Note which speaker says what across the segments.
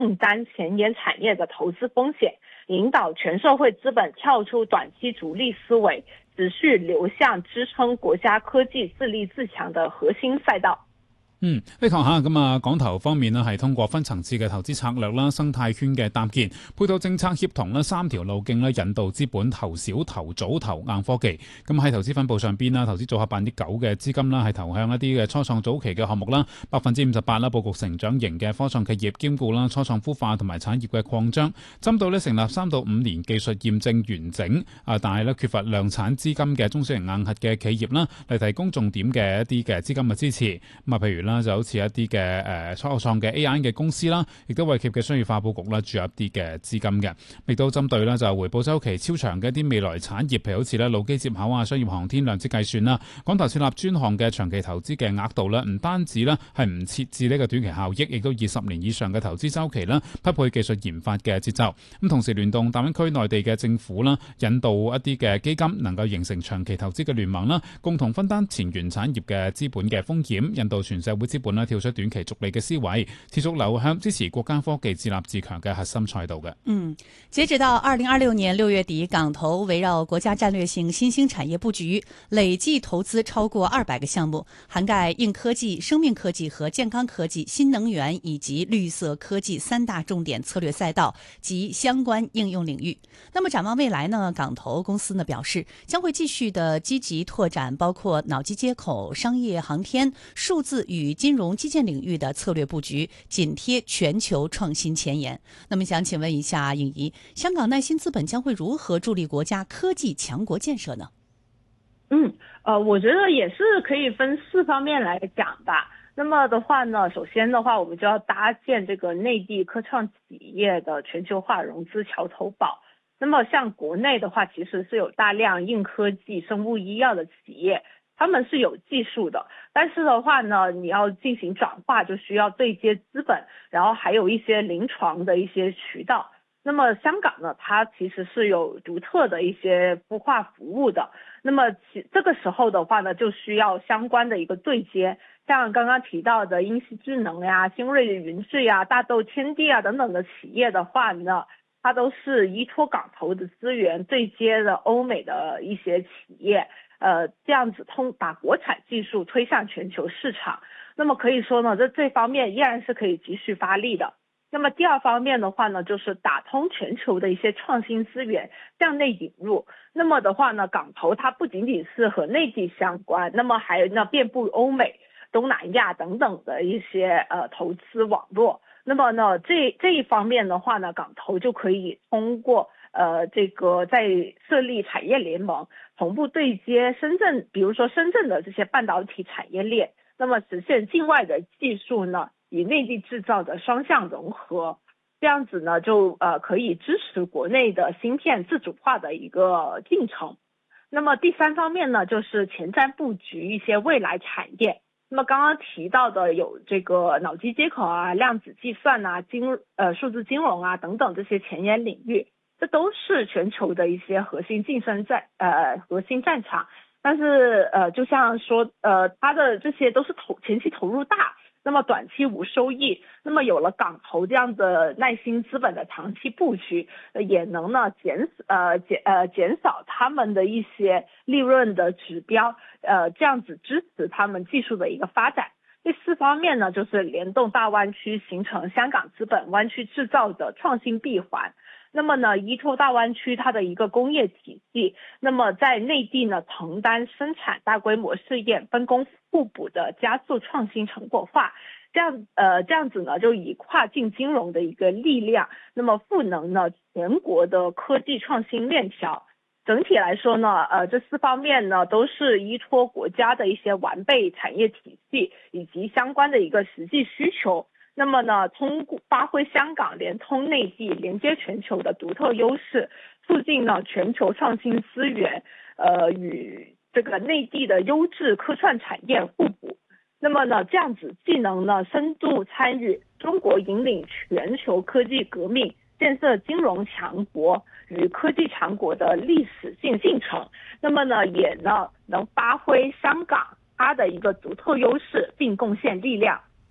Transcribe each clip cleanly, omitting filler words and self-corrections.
Speaker 1: 承担前沿产业的投资风险，引导全社会资本跳出短期逐利思維，持續流向支撐國家科技自立自強的核心賽道。
Speaker 2: 呢確下咁啊，港投方面呢係通過分層次嘅投資策略啦、生態圈嘅搭建、配套政策協同啦3條路徑咧，引導資本投小、投早、投硬科技。咁喺投資分佈上邊啦，投資組合9%嘅資金啦係投向一啲嘅初創早期嘅項目啦，58%啦佈局成長型嘅科創企業，兼顧啦初創孵化同埋產業嘅擴張，針對咧成立3到5年技術驗證完整但係咧缺乏量產資金嘅中小型硬核嘅企業啦，嚟提供重點嘅一啲嘅資金嘅支持。咁啊，譬如就好似一啲嘅初創嘅 AI 嘅公司啦，亦都為企業嘅商業化佈局啦注入一啲嘅資金嘅，亦都針對啦就回報周期超長嘅一啲未來產業，譬如好似咧路基接口啊、商業航天、量子計算啦，港投設立專項嘅長期投資嘅額度咧，唔單止咧係唔設置呢個短期效益，亦都以10年以上嘅投資周期啦，匹配技術研發嘅節奏。咁同時聯動大灣區內地嘅政府啦，引導一啲嘅基金能夠形成長期投資嘅聯盟啦，共同分擔前沿產業嘅資本嘅風險，引導全社會資本跳出短期逐利嘅思維，持續流向支持國家科技自立自強嘅核心賽道嘅。
Speaker 3: 截止到2026年6月底，港投圍繞國家戰略性新興產業佈局，累計投資超過200個項目，涵蓋硬科技、生命科技和健康科技、新能源以及綠色科技3大重點策略賽道及相關應用領域。那麼展望未來呢，港投公司呢表示，將會繼續的積極拓展包括腦機接口、商業航天、數字與金融基建領域的策略佈局，緊貼全球創新前沿。那麼想請問一下穎儀，香港耐心資本將會如何助力國家科技強國建設呢？
Speaker 1: 我覺得也是可以分4方面來講吧。那麼的話呢，首先的話，我們就要搭建這個內地科創企業的全球化融資橋頭堡。那麼像國內的話，其實是有大量硬科技、生物醫藥的企業，他們是有技術的，但是的話呢，你要進行轉化，就需要對接資本，然後還有一些臨床的一些渠道。那麼香港呢，它其實是有獨特的一些孵化服務的。那麼這個時候的話呢，就需要相關的一個對接，像剛剛提到的英熙智能呀、新銳雲智呀、大豆天地啊等等的企業的話呢，它都是依託港投的資源對接的歐美的一些企業。這樣子把國產技術推向全球市場，那麼可以說呢，這方面依然是可以繼續發力的。那麼第2方面的話呢，就是打通全球的一些創新資源，向內引入。那麼的話呢，港投它不僅僅是和內地相關，那麼還有呢遍佈歐美、東南亞等等的一些投資網絡。那麼呢這一方面的話呢，港投就可以通過這個在設立產業聯盟，同步對接深圳，比如說深圳的這些半導體產業鏈，那麼實現境外的技術呢與內地製造的雙向融合，這樣子呢就可以支持國內的芯片自主化的一個進程。那麼第3方面呢，就是前瞻佈局一些未來產業。那麼剛剛提到的有這個腦機接口啊、量子計算啊、數字金融啊等等這些前沿領域，這都是全球的一些核心戰場。但是就像說它的這些都是前期投入大，那麼短期無收益。那麼有了港投這樣的耐心資本的長期佈局，也能呢減少他們的一些利潤的指標，這樣子支持他們技術的一個發展。第4方面呢，就是聯動大灣區，形成香港資本灣區製造的創新閉環。那麼呢，依託大灣區它的一個工業體系，那麼在內地呢承擔生產大規模試驗，分工互補的加速創新成果化，這樣子呢就以跨境金融的一個力量，那麼賦能呢全國的科技創新鏈條。整體來說呢，這4方面呢都是依託國家的一些完備產業體系以及相關的一個實際需求。那麼呢，通過發揮香港連通內地、連接全球的獨特優勢，促進呢全球創新資源，與這個內地的優質科創產業互補。那麼呢，這樣子既能呢深度參與中國引領全球科技革命，建設金融強國與科技強國的歷史性進程。那麼呢，也呢能發揮香港它的一個獨特優勢，並貢獻力量。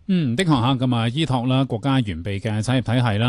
Speaker 2: 的確嚇咁啊，依託啦國家完備嘅產業體系啦。